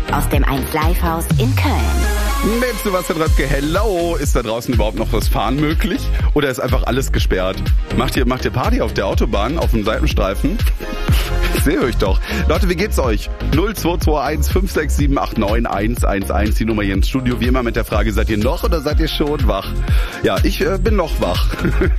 aus dem 1 Live Haus in Köln. Mensch, Sebastian Röpke, hello. Ist da draußen überhaupt noch was fahren möglich? Oder ist einfach alles gesperrt? Macht ihr Party auf der Autobahn, auf dem Seitenstreifen? Ich sehe euch doch. Leute, wie geht's euch? 0221 56789 111, die Nummer hier ins Studio. Wie immer mit der Frage, seid ihr noch oder seid ihr schon wach? Ja, ich bin noch wach.